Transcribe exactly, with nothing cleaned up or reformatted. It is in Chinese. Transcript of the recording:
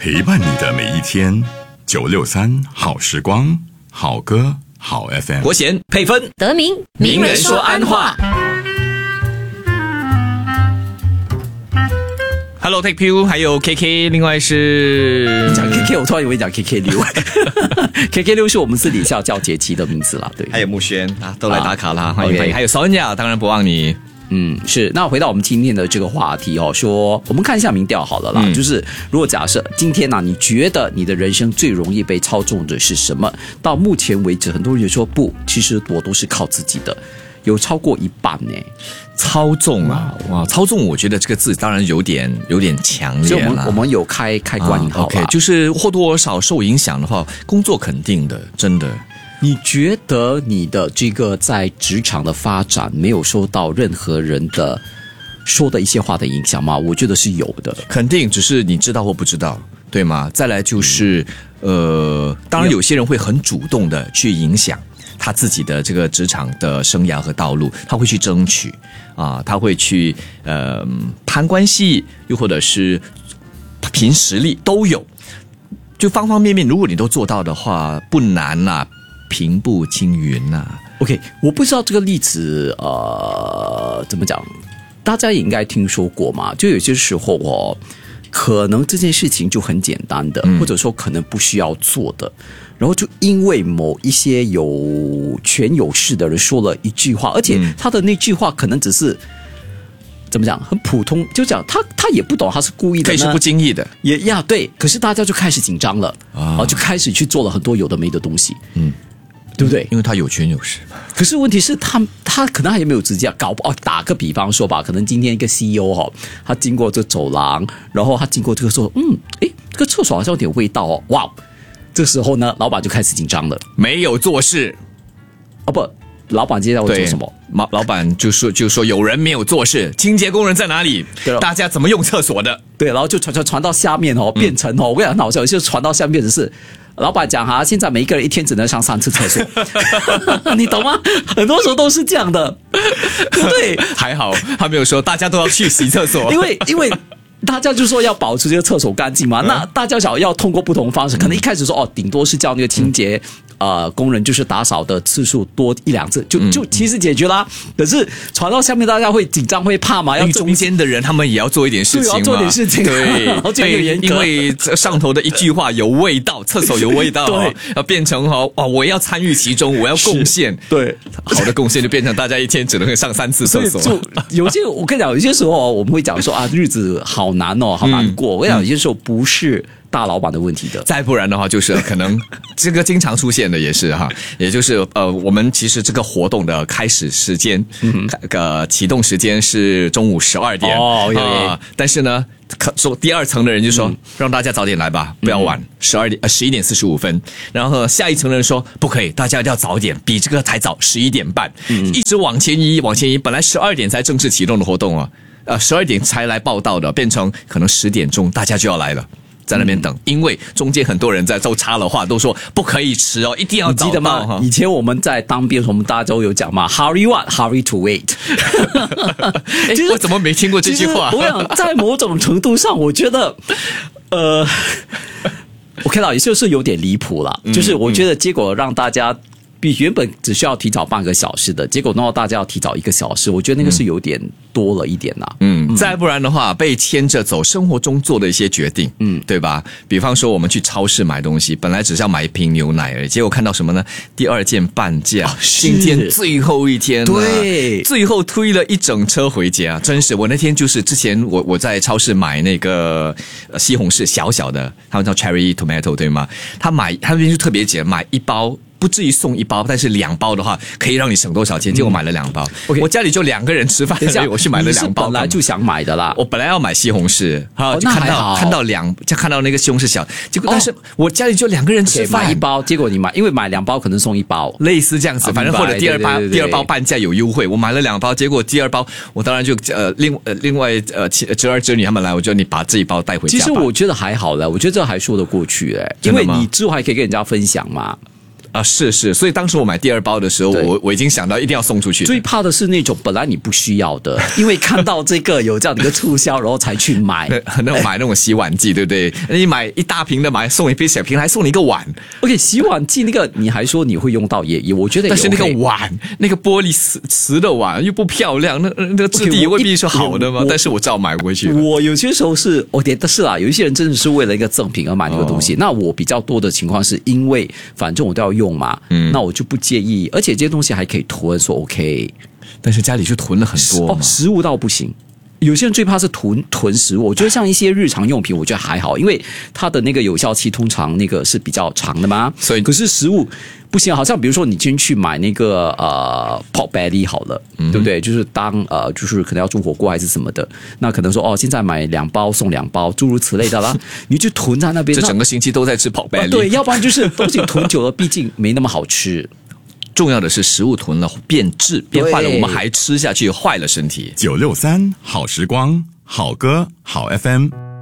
陪伴你的每一天。九六三好时光，好歌好 F M。 国贤配分得名名人说安话。Hello Take Two 还有 K K， 另外是讲 K K， 我突然以为讲 K K 六，K K 六是我们私底下叫杰奇的名字啦，对。 还有木轩啊，都来打卡啦，欢迎欢迎。 OK 还有邵恩雅，当然不忘你。 嗯，是。那回到我们今天的这个话题哦，说我们看一下民调好了啦。嗯、就是如果假设今天呢、啊，你觉得你的人生最容易被操纵的是什么？到目前为止，很多人就说不，其实我都是靠自己的，有超过一半呢。 操纵啊，哇，操纵，我觉得这个字当然有点有点强烈了。 所以我们我们有开开关引号、啊、 ，OK， 就是或多或少受影响的话，工作肯定的，真的。 你觉得你的这个在职场的发展没有受到任何人的说的一些话的影响吗？我觉得是有的， 肯定，只是你知道或不知道，对吗？再来就是，呃，当然有些人会很主动的去影响他自己的这个职场的生涯和道路，他会去争取啊，他会去呃攀关系，又或者是凭实力都有，就方方面面，如果你都做到的话，不难啊。平步青云呐、啊。 OK， 我不知道这个例子，呃，怎么讲？大家也应该听说过嘛。就有些时候哦，可能这件事情就很简单的，嗯、或者说可能不需要做的，然后就因为某一些有权有势的人说了一句话，而且他的那句话可能只是。怎么讲？很普通，就讲他他也不懂他是故意的， 可以是不经意的， 也呀对。可是大家就开始紧张了啊、哦，就开始去做了很多有的没的东西，嗯，对不对？ 因为他有权有势。 可是问题是他他可能还没有直接搞不哦。打个比方说吧，可能今天一个 C E O 哈、哦，他经过这走廊，然后他经过这个说，嗯，诶，这个厕所好像有点味道哦，哇！这时候呢，老板就开始紧张了， 没有做事， 哦不。老板接下来会做什么？ 老老板就说就说有人没有做事，清洁工人在哪里？大家怎么用厕所的？ 对，然后就传传传到下面哦，变成哦，我跟你讲很好笑，有些传到下面的是老板讲哈，现在每一个人一天只能上三次厕所，你懂吗？很多时候都是这样的，对不对？ 还好他没有说大家都要去洗厕所， 因为因为。大家就说要保持这个厕所干净嘛，嗯、那大家想要通过不同方式，可能一开始说哦，顶多是叫那个清洁、嗯、呃工人就是打扫的次数多一两次，就就其实解决啦。可是传到下面，大家会紧张会怕嘛？ 因为中间的人他们也要做一点事情嘛， 要做点事情， 对，然后就有严格，因为上头的一句话有味道，厕所有味道，对，要变成哦，哇，我要参与其中，我要贡献， 对， 好的贡献就变成大家一天只能上三次厕所。 就有些我跟你讲，有些时候我们会讲说啊，日子好难哦，好难过。嗯、我跟你讲，有些时候不是大老板的问题的， 再不然的话，就是可能这个经常出现的也是哈，也就是呃，我们其实这个活动的开始时间，嗯，呃，启动时间是中午十二点哦， 呃，但是呢，说第二层的人就说、嗯、让大家早点来吧，不要晚，十二点呃十一点四十五分，然后下一层的人说不可以，大家要早点，比这个才早，十一点半，嗯，一直往前移，往前移，本来十二点才正式启动的活动啊。呃，十二点才来报道的，变成可能十点钟大家就要来了，在那边等，嗯、因为中间很多人在都插了话，都说不可以迟哦，一定要早到。 你记得吗？以前我们在当兵，我们大家都有讲嘛 ，Hurry what, hurry to wait 其实我怎么没听过这句话？ 我想在某种程度上，我觉得，呃，OK 啦，也就是有点离谱了，嗯、就是我觉得结果让大家。比原本只需要提早半个小时的，结果弄到大家要提早一个小时，我觉得那个是有点多了一点呐、啊。 嗯，嗯再不然的话，被牵着走，生活中做的一些决定，嗯，对吧？比方说我们去超市买东西，本来只是要买一瓶牛奶而已，结果看到什么呢？第二件半价，哦、今天最后一天了， 对， 最后推了一整车回家，真是我那天就是之前我我在超市买那个西红柿小小的，他们叫 cherry tomato 对吗？他买他那边就特别简，买一包。不至于送一包，但是两包的话可以让你省多少钱？结果买了两包。 嗯、 我家里就两个人吃饭，所以我去买了两包。 本来就想买的啦， 我本来要买西红柿， 哦、 就看到看到两，就看到那个西红柿小，结果、哦、但是我家里就两个人吃饭， 买一包，结果你买，因为买两包可能送一包， 类似这样子，反正或者第二包第二包半价有优惠，我买了两包，结果第二包我当然就呃另呃另外呃侄儿侄女他们来，我就你把这一包带回家吧。 其实我觉得还好了，我觉得这还说得过去哎，因为你之后还可以跟人家分享嘛。 啊，是是，所以当时我买第二包的时候，我我已经想到一定要送出去。 最怕的是那种本来你不需要的，因为看到这个有这样的一个促销，然后才去买。 那那种买那种洗碗剂，对不对？你买一大瓶的，买送一杯小瓶，还送你一个碗。 OK， 洗碗剂那个你还说你会用到也也，我觉得也、OK。 但是那个碗，那个玻璃瓷瓷的碗又不漂亮，那那个质地也未必是好的嘛。Okay, 但是我照买回去。 我有些时候是 OK， 但是啊，有一些人真的是为了一个赠品而买那个东西。哦、那我比较多的情况是因为反正我都要用嘛，嗯，那我就不介意，而且这些东西还可以囤，说 OK。 但是家里就囤了很多嘛。 哦，食物倒不行。有些人最怕是囤囤食物，我觉得像一些日常用品，我觉得还好，因为它的那个有效期通常那个是比较长的嘛。 所以， 可是食物不行，好像比如说你今天去买那个呃 pork belly 好了，嗯、对不对？就是当呃就是可能要煮火锅还是什么的，那可能说哦，现在买两包送两包，诸如此类的啦，你就囤在那边， 这整个星期都在吃 pork belly、啊。 对，要不然就是东西囤久了，毕竟没那么好吃。 重要的是食物囤了变质变坏了，我们还吃下去，坏了身体。 九六三好时光，好歌好 F M。